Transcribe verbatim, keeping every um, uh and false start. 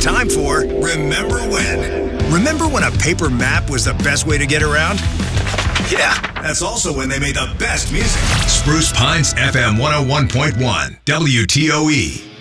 time for Remember When. Remember when a paper map was the best way to get around? Yeah, that's also when they made the best music. Spruce Pines F M one oh one point one, W T O E.